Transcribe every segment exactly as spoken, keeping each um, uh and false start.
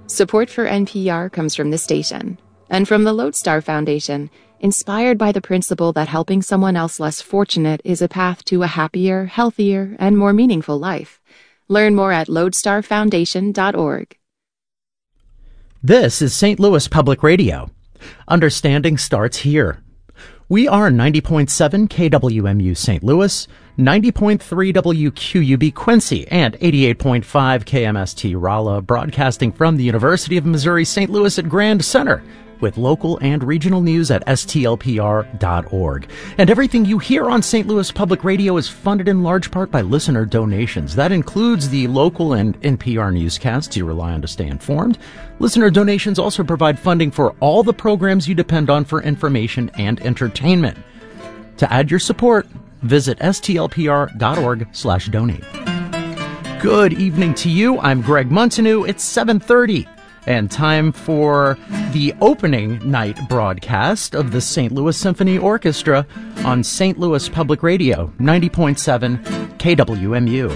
Support for N P R comes from this station and from the Lodestar Foundation, inspired by the principle that helping someone else less fortunate is a path to a happier, healthier, and more meaningful life. Learn more at lodestar foundation dot org. This is Saint Louis Public Radio. Understanding starts here. We are ninety point seven K W M U Saint Louis, ninety point three W Q U B Quincy, and eighty-eight point five K M S T Rolla, broadcasting from the University of Missouri Saint Louis at Grand Center, with local and regional news at S T L P R dot org. And everything you hear on Saint Louis Public Radio is funded in large part by listener donations. That includes the local and N P R newscasts you rely on to stay informed. Listener donations also provide funding for all the programs you depend on for information and entertainment. To add your support, visit S T L P R dot org slash donate. Good evening to you. I'm Greg Montanu. It's seven thirty. And time for the opening night broadcast of the Saint Louis Symphony Orchestra on Saint Louis Public Radio, ninety point seven K W M U.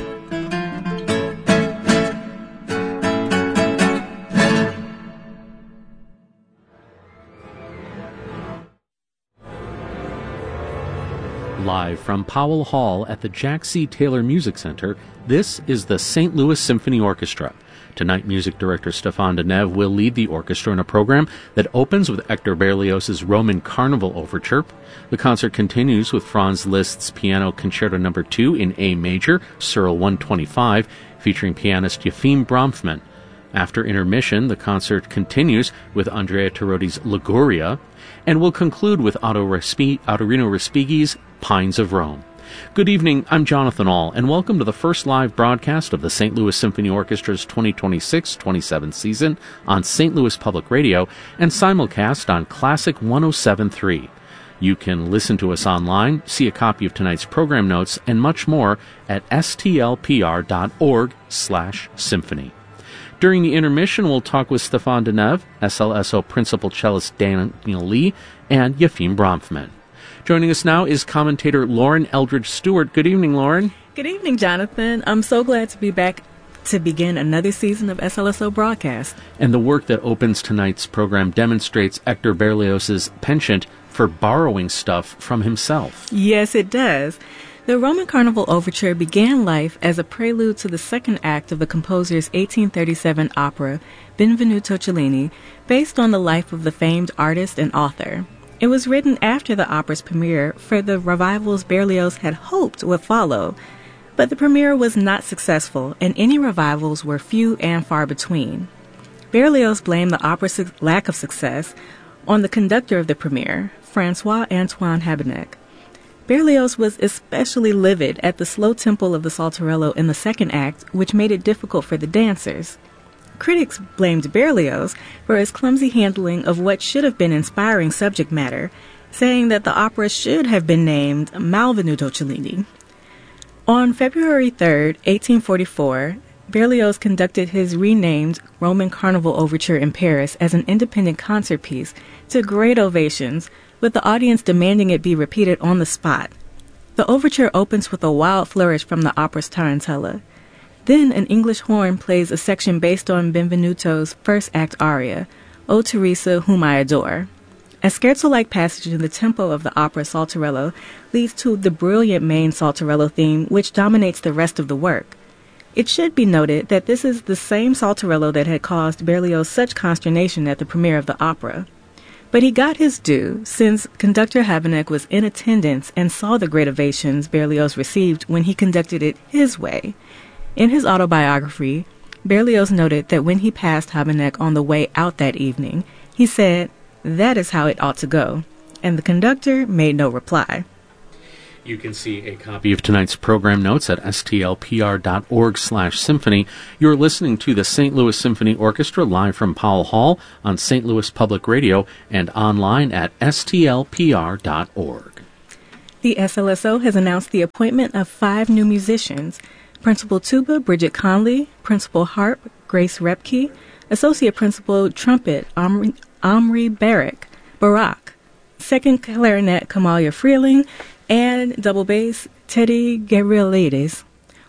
Live from Powell Hall at the Jack C. Taylor Music Center, this is the Saint Louis Symphony Orchestra. Tonight, music director Stéphane Denève will lead the orchestra in a program that opens with Hector Berlioz's Roman Carnival Overture. The concert continues with Franz Liszt's Piano Concerto Number two in A major, Searle one twenty-five, featuring pianist Yefim Bronfman. After intermission, the concert continues with Andrea Tarotti's Liguria, and will conclude with Otto Respi- Ottorino Respighi's Pines of Rome. Good evening, I'm Jonathan Ahl, and welcome to the first live broadcast of the Saint Louis Symphony Orchestra's twenty twenty-six twenty-seven season on Saint Louis Public Radio and simulcast on Classic one oh seven point three. You can listen to us online, see a copy of tonight's program notes, and much more at S T L P R dot org slash symphony. During the intermission, we'll talk with Stéphane Denève, S L S O Principal Cellist Daniel Lee, and Yefim Bronfman. Joining us now is commentator Lauren Eldridge Stewart. Good evening, Lauren. Good evening, Jonathan. I'm so glad to be back to begin another season of S L S O broadcast. And the work that opens tonight's program demonstrates Hector Berlioz's penchant for borrowing stuff from himself. Yes, it does. The Roman Carnival Overture began life as a prelude to the second act of the composer's eighteen thirty-seven opera, Benvenuto Cellini, based on the life of the famed artist and author. It was written after the opera's premiere for the revivals Berlioz had hoped would follow, but the premiere was not successful, and any revivals were few and far between. Berlioz blamed the opera's lack of success on the conductor of the premiere, Francois-Antoine Habeneck. Berlioz was especially livid at the slow tempo of the saltarello in the second act, which made it difficult for the dancers. Critics blamed Berlioz for his clumsy handling of what should have been inspiring subject matter, saying that the opera should have been named Malvenuto Cellini. On February third, eighteen forty-four, Berlioz conducted his renamed Roman Carnival Overture in Paris as an independent concert piece to great ovations, with the audience demanding it be repeated on the spot. The overture opens with a wild flourish from the opera's tarantella. Then an English horn plays a section based on Benvenuto's first act aria, O Teresa, Whom I Adore. A scherzo-like passage in the tempo of the opera saltarello leads to the brilliant main saltarello theme, which dominates the rest of the work. It should be noted that this is the same saltarello that had caused Berlioz such consternation at the premiere of the opera. But he got his due, since conductor Habeneck was in attendance and saw the great ovations Berlioz received when he conducted it his way. In his autobiography, Berlioz noted that when he passed Habeneck on the way out that evening, he said, "That is how it ought to go," and the conductor made no reply. You can see a copy of tonight's program notes at S T L P R dot org slash symphony. You're listening to the Saint Louis Symphony Orchestra live from Powell Hall on Saint Louis Public Radio and online at S T L P R dot org. The S L S O has announced the appointment of five new musicians: Principal Tuba, Bridget Conley; Principal Harp, Grace Repke; Associate Principal Trumpet, Omri, Omri Barak, Barak; Second Clarinet, Kamalia Freeling; and Double Bass, Teddy Gabrielides.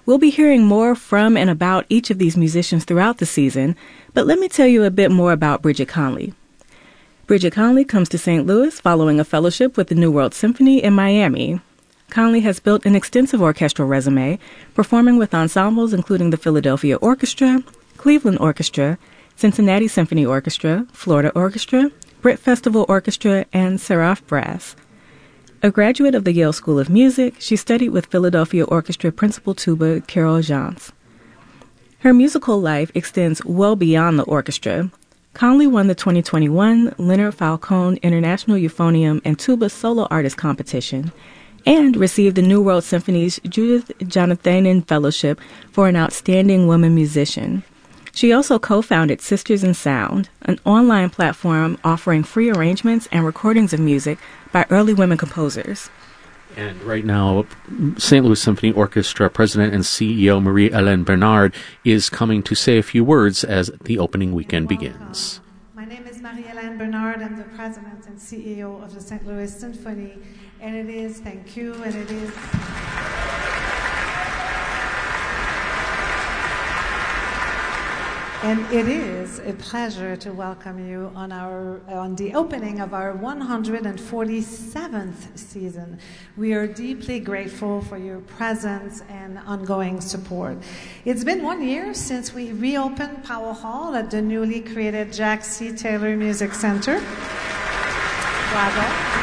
We'll be hearing more from and about each of these musicians throughout the season, but let me tell you a bit more about Bridget Conley. Bridget Conley comes to Saint Louis following a fellowship with the New World Symphony in Miami. Conley has built an extensive orchestral resume, performing with ensembles including the Philadelphia Orchestra, Cleveland Orchestra, Cincinnati Symphony Orchestra, Florida Orchestra, Brit Festival Orchestra, and Seraph Brass. A graduate of the Yale School of Music, she studied with Philadelphia Orchestra principal tuba Carol Jans. Her musical life extends well beyond the orchestra. Conley won the twenty twenty-one Leonard Falcone International Euphonium and Tuba Solo Artist Competition and received the New World Symphony's Judith Jonathanen Fellowship for an Outstanding Woman Musician. She also co-founded Sisters in Sound, an online platform offering free arrangements and recordings of music by early women composers. And right now, Saint Louis Symphony Orchestra President and C E O Marie-Hélène Bernard is coming to say a few words as the opening weekend begins. My name is Marie-Hélène Bernard. I'm the President and C E O of the Saint Louis Symphony. And it is, thank you, and it is... And it is a pleasure to welcome you on our on the opening of our one hundred forty-seventh season. We are deeply grateful for your presence and ongoing support. It's been one year since we reopened Powell Hall at the newly created Jack C. Taylor Music Center. Bravo.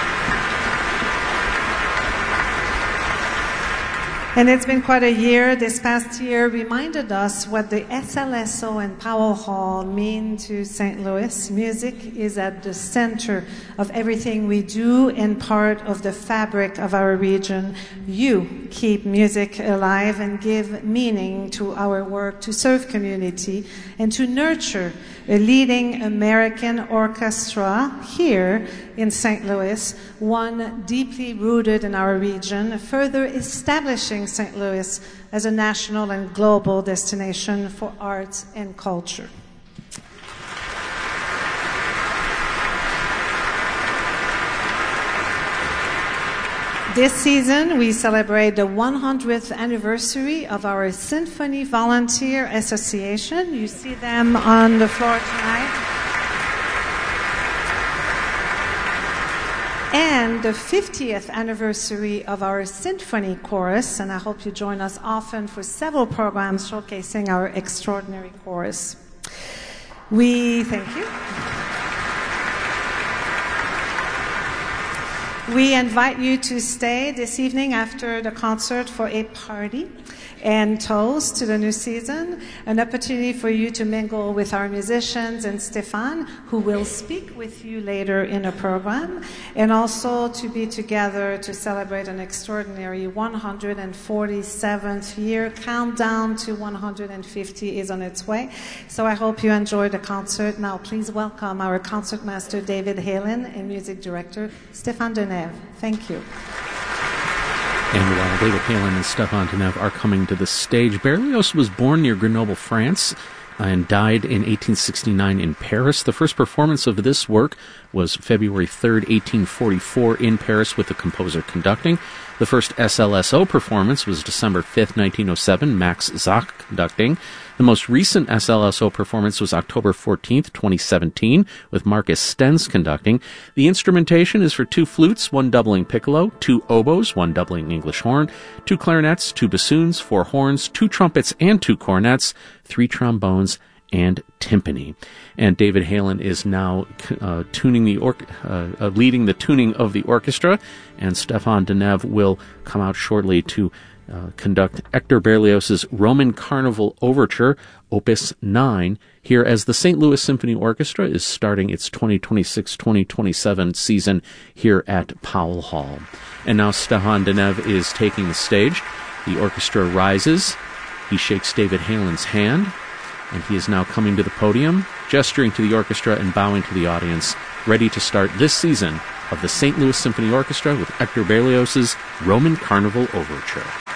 And it's been quite a year. This past year reminded us what the S L S O and Powell Hall mean to Saint Louis. Music is at the center of everything we do and part of the fabric of our region. You keep music alive and give meaning to our work to serve community and to nurture a leading American orchestra here in Saint Louis, one deeply rooted in our region, further establishing Saint Louis as a national and global destination for arts and culture. This season, we celebrate the one hundredth anniversary of our Symphony Volunteer Association. You see them on the floor tonight. And the fiftieth anniversary of our Symphony Chorus, and I hope you join us often for several programs showcasing our extraordinary chorus. We thank you. We invite you to stay this evening after the concert for a party and toast to the new season, an opportunity for you to mingle with our musicians and Stéphane, who will speak with you later in the program, and also to be together to celebrate an extraordinary one hundred forty-seventh year. Countdown to one hundred fifty is on its way. So I hope you enjoy the concert. Now please welcome our concertmaster David Halen and music director Stéphane Denève. Thank you. And while David Halen and Stéphane Denève are coming to the stage, Berlioz was born near Grenoble, France, and died in eighteen sixty-nine in Paris. The first performance of this work was February third, eighteen forty-four in Paris with the composer conducting. The first S L S O performance was December fifth, nineteen oh seven, Max Zach conducting. The most recent S L S O performance was October fourteenth, twenty seventeen, with Marcus Stenz conducting. The instrumentation is for two flutes, one doubling piccolo, two oboes, one doubling English horn, two clarinets, two bassoons, four horns, two trumpets and two cornets, three trombones, and timpani. And David Halen is now uh, tuning the or- uh, uh, leading the tuning of the orchestra, and Stéphane Denève will come out shortly to uh, conduct Hector Berlioz's Roman Carnival Overture, Opus nine, here as the Saint Louis Symphony Orchestra is starting its twenty twenty-six twenty twenty-seven season here at Powell Hall. And now Stéphane Denève is taking the stage. The orchestra rises. He shakes David Halen's hand, and he is now coming to the podium, gesturing to the orchestra and bowing to the audience, ready to start this season of the Saint Louis Symphony Orchestra with Hector Berlioz's Roman Carnival Overture.